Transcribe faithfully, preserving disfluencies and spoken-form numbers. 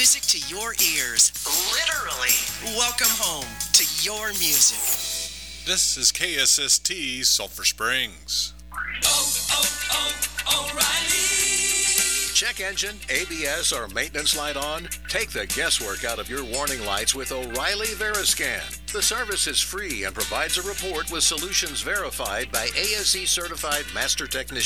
music to your ears. Literally. Welcome home to your music. This is K S S T Sulphur Springs. Oh, oh, oh, O'Reilly. Check engine, A B S, or maintenance light on? Take the guesswork out of your warning lights with O'Reilly Veriscan. The service is free and provides a report with solutions verified by A S E certified master technicians.